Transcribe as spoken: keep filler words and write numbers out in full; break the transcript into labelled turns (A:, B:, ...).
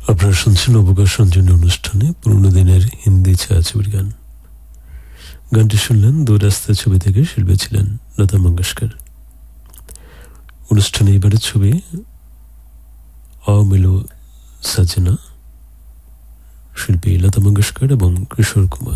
A: আপনারা শুনছেন অবকাশ সঞ্জনী অনুষ্ঠানে পুরনো দিনের হিন্দি ছায়াছবির গান। গানটি শুনলেন দু রাস্তা ছবি থেকে, শিল্পী ছিলেন লতা মঙ্গেশকর। অনুষ্ঠানে এবারের ছবি আও মিলো সাজনা, শিল্পী লতা মঙ্গেশকর এবং কিশোর কুমার।